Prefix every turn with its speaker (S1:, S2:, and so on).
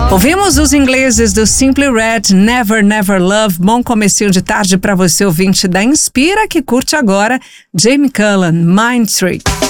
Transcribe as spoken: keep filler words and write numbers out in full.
S1: Ouvimos os ingleses do Simply Red, Never Never Love. Bom comecinho de tarde para você, ouvinte da Inspira, que curte agora Jamie Cullum, Mind Trick.